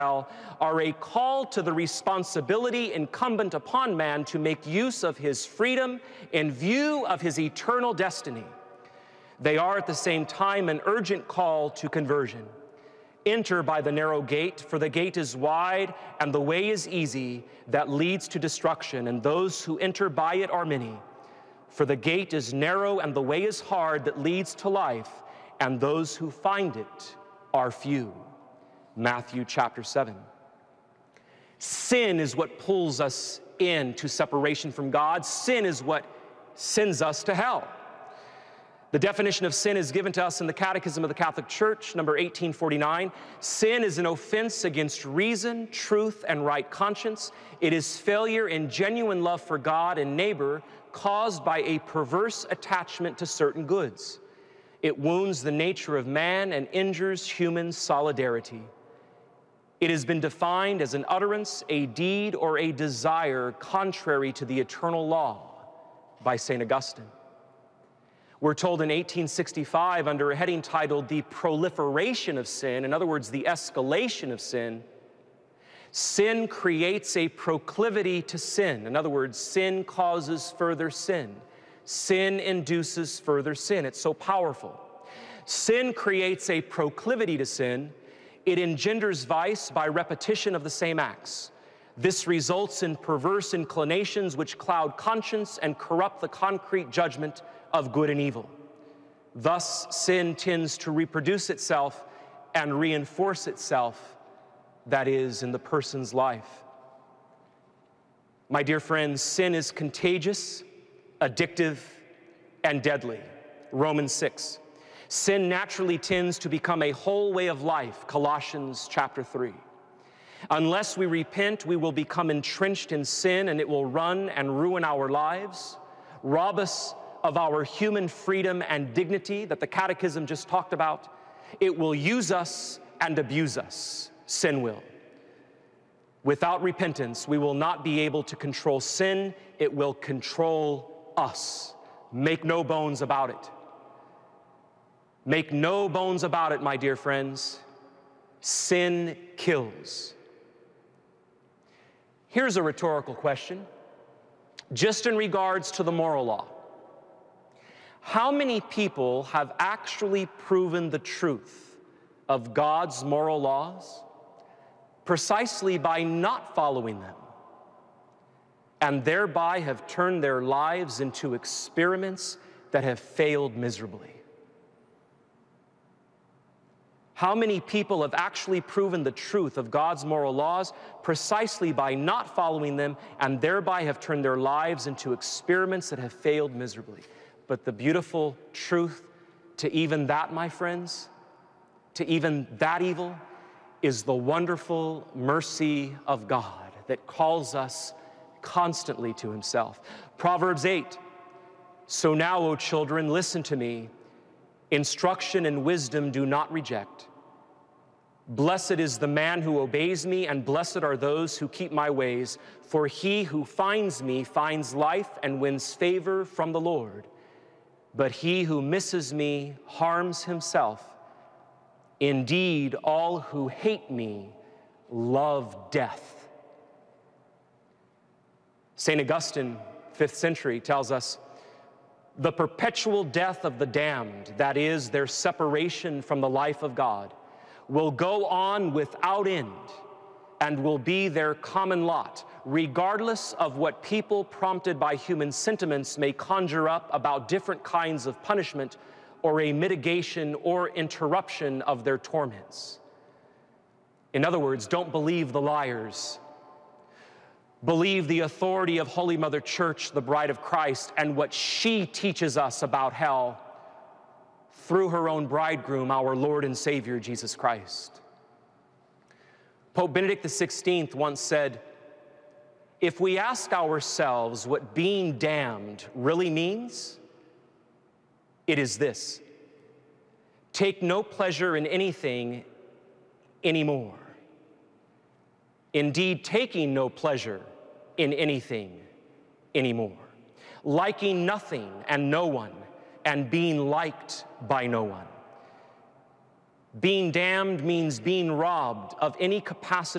are a call to the responsibility incumbent upon man to make use of his freedom in view of his eternal destiny. They are at the same time an urgent call to conversion. Enter by the narrow gate, for the gate is wide and the way is easy that leads to destruction, and those who enter by it are many. For the gate is narrow and the way is hard that leads to life, and those who find it are few. Matthew chapter 7. Sin is what pulls us into separation from God. Sin is what sends us to hell. The definition of sin is given to us in the Catechism of the Catholic Church, number 1849. Sin is an offense against reason, truth, and right conscience. It is failure in genuine love for God and neighbor caused by a perverse attachment to certain goods. It wounds the nature of man and injures human solidarity. It has been defined as an utterance, a deed, or a desire contrary to the eternal law by St. Augustine. We're told in 1865, under a heading titled The Proliferation of Sin, in other words, the escalation of sin, sin creates a proclivity to sin. In other words, sin causes further sin. Sin induces further sin. It's so powerful. Sin creates a proclivity to sin. It engenders vice by repetition of the same acts. This results in perverse inclinations which cloud conscience and corrupt the concrete judgment of good and evil. Thus, sin tends to reproduce itself and reinforce itself, that is, in the person's life. My dear friends, sin is contagious, addictive, and deadly. Romans 6. Sin naturally tends to become a whole way of life. Colossians chapter 3. Unless we repent, we will become entrenched in sin, and it will run and ruin our lives, rob us of our human freedom and dignity that the Catechism just talked about. It will use us and abuse us. Sin will. Without repentance, we will not be able to control sin. It will control us. Make no bones about it. Make no bones about it, my dear friends. Sin kills. Here's a rhetorical question, just in regards to the moral law. How many people have actually proven the truth of God's moral laws precisely by not following them, and thereby have turned their lives into experiments that have failed miserably? How many people have actually proven the truth of God's moral laws precisely by not following them, and thereby have turned their lives into experiments that have failed miserably? But the beautiful truth to even that, my friends, to even that evil, is the wonderful mercy of God that calls us constantly to himself. Proverbs 8. So now, O children, listen to me. Instruction and wisdom do not reject. Blessed is the man who obeys me, and blessed are those who keep my ways. For he who finds me finds life and wins favor from the Lord. But he who misses me harms himself. Indeed, all who hate me love death. St. Augustine, 5th century, tells us, the perpetual death of the damned, that is, their separation from the life of God, will go on without end and will be their common lot, regardless of what people prompted by human sentiments may conjure up about different kinds of punishment or a mitigation or interruption of their torments. In other words, don't believe the liars. Believe the authority of Holy Mother Church, the Bride of Christ, and what she teaches us about hell through her own bridegroom, our Lord and Savior, Jesus Christ. Pope Benedict XVI once said, if we ask ourselves what being damned really means, it is this: take no pleasure in anything anymore. Indeed, taking no pleasure in anything anymore. Liking nothing and no one, and being liked by no one. Being damned means being robbed of any capacity